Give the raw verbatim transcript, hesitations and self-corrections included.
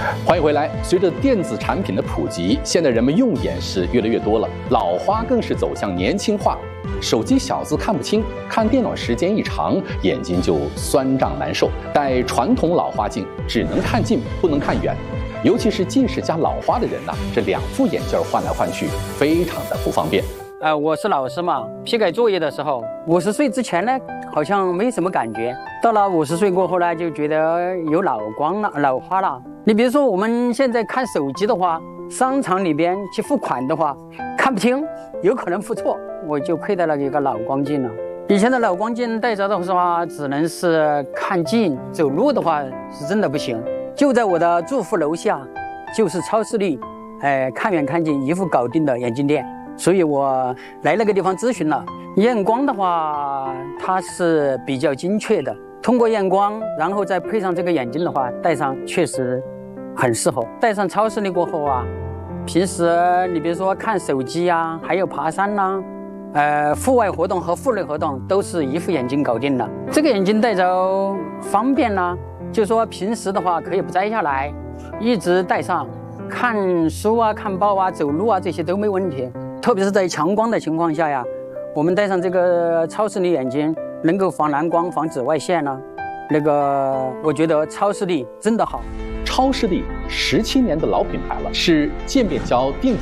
欢迎回来。随着电子产品的普及，现在人们用眼是越来越多了，老花更是走向年轻化。手机小字看不清，看电脑时间一长，眼睛就酸胀难受。戴传统老花镜只能看近，不能看远。尤其是近视加老花的人呐、啊，这两副眼镜换来换去，非常的不方便。 呃，我是老师嘛，批改作业的时候，五十岁之前呢，好像没什么感觉，到了五十岁过后呢，就觉得有老光了、老花了。你比如说我们现在看手机的话，商场里边去付款的话，看不清，有可能付错，我就佩戴了一个老光镜了。以前的老光镜戴着的话，只能是看近，走路的话是真的不行。就在我的住户楼下，就是超视力，哎，看远看近一副搞定的眼镜店。所以我来那个地方咨询了，验光的话，它是比较精确的。通过验光，然后再配上这个眼镜的话，戴上确实很适合。戴上超视力过后啊，平时你比如说看手机啊，还有爬山呐、啊，呃，户外活动和户内活动都是一副眼镜搞定的。这个眼镜戴着方便呢、啊，就说平时的话可以不摘下来，一直戴上，看书啊、看报啊、走路啊这些都没问题。特别是在强光的情况下呀，我们戴上这个超视力眼镜，能够防蓝光、防紫外线呢、啊。那个，我觉得超视力真的好。 超视力十七年的老品牌了，是渐变胶定